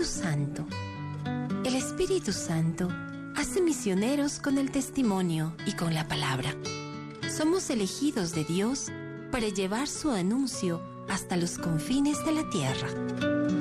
Espíritu Santo. El Espíritu Santo hace misioneros con el testimonio y con la palabra. Somos elegidos de Dios para llevar su anuncio hasta los confines de la tierra.